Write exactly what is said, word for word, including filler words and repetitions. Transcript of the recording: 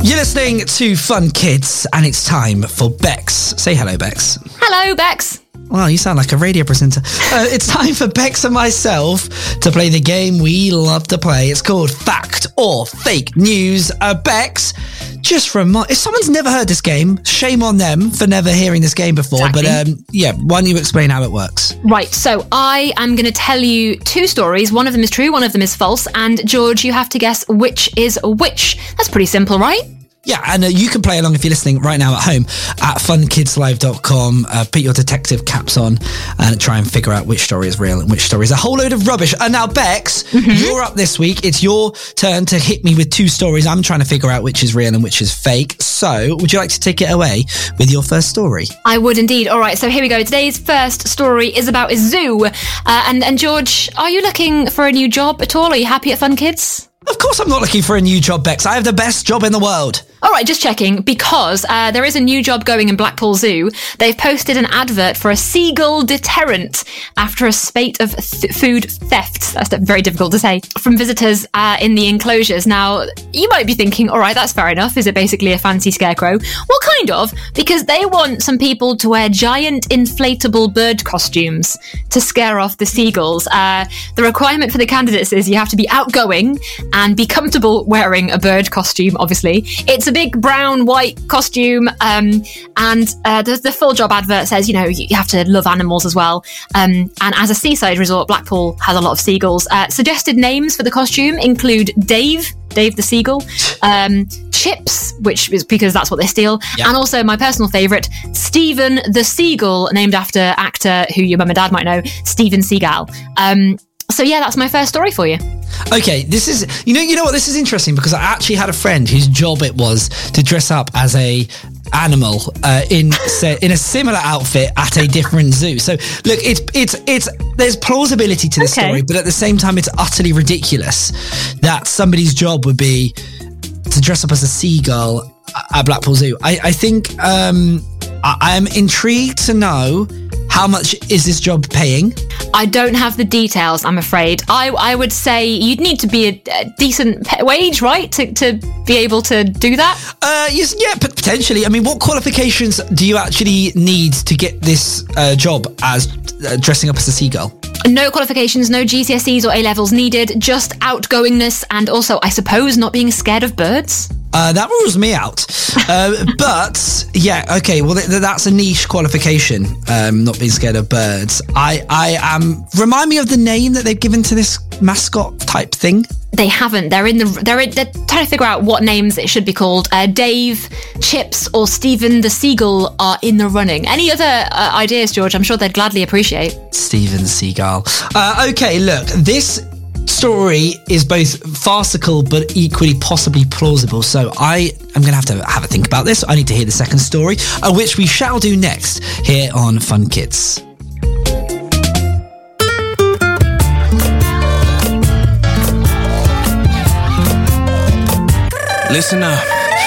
You're listening to Fun Kids, and it's time for Bex. Say hello, Bex. Hello, Bex. Wow, you sound like a radio presenter. Uh, it's time for Bex and myself to play the game we love to play. It's called Fact or Fake News. Uh, Bex, just remind... If someone's never heard this game, shame on them for never hearing this game before. Exactly. But um, yeah, why don't you explain how it works? Right, so I am going to tell you two stories. One of them is true, one of them is false. And George, you have to guess which is which. That's pretty simple, right? Yeah, and uh, you can play along if you're listening right now at home at fun kids live dot com. Uh, put your detective caps on and try and figure out which story is real and which story is a whole load of rubbish. And now, Bex, mm-hmm. you're up this week. It's your turn to hit me with two stories. I'm trying to figure out which is real and which is fake. So, would you like to take it away with your first story? I would indeed. All right, so here we go. Today's first story is about a zoo. Uh, and, and George, are you looking for a new job at all? Are you happy at Fun Kids? Of course I'm not looking for a new job, Bex. I have the best job in the world. All right, just checking, because uh, there is a new job going in Blackpool Zoo. They've posted an advert for a seagull deterrent after a spate of th- food thefts, that's very difficult to say, from visitors uh, in the enclosures. Now, you might be thinking, all right, that's fair enough. Is it basically a fancy scarecrow? Well, kind of, because they want some people to wear giant inflatable bird costumes to scare off the seagulls. Uh, the requirement for the candidates is you have to be outgoing and be comfortable wearing a bird costume, obviously. It's a big brown, white costume, um, and uh, the, the full job advert says, you know, you have to love animals as well. Um, and as a seaside resort, Blackpool has a lot of seagulls. Uh, suggested names for the costume include Dave, Dave the Seagull, um, Chips, which is because that's what they steal, yep. And also my personal favourite, Stephen the Seagull, named after actor who your mum and dad might know, Steven Seagal. Um, So yeah, that's my first story for you. Okay, this is, you know, you know what, this is interesting because I actually had a friend whose job it was to dress up as a animal uh, in say, in a similar outfit at a different zoo. So look, it's it's it's there's plausibility to this okay. story, but at the same time, it's utterly ridiculous that somebody's job would be to dress up as a seagull at Blackpool Zoo. I, I think um, I, I am intrigued to know. How much is this job paying? I don't have the details, I'm afraid. I I would say you'd need to be a, a decent pe- wage, right, to, to be able to do that? Uh, yes, yeah, potentially. I mean, what qualifications do you actually need to get this uh, job as uh, dressing up as a seagull? No qualifications, no G C S Es or A-levels needed, just outgoingness and also, I suppose, not being scared of birds. Uh, that rules me out. Uh, but, yeah, okay, well, th- that's a niche qualification, um, not being scared of birds. I, I am... Remind me of the name that they've given to this mascot type thing. They haven't. They're in the. They're in, they're trying to figure out what names it should be called. Uh, Dave, Chips, or Stephen the Seagull are in the running. Any other uh, ideas, George? I'm sure they'd gladly appreciate. Stephen Seagull. Uh, okay, look, this story is both farcical but equally possibly plausible. So I am going to have to have a think about this. I need to hear the second story, uh, which we shall do next here on Fun Kids. Listen up.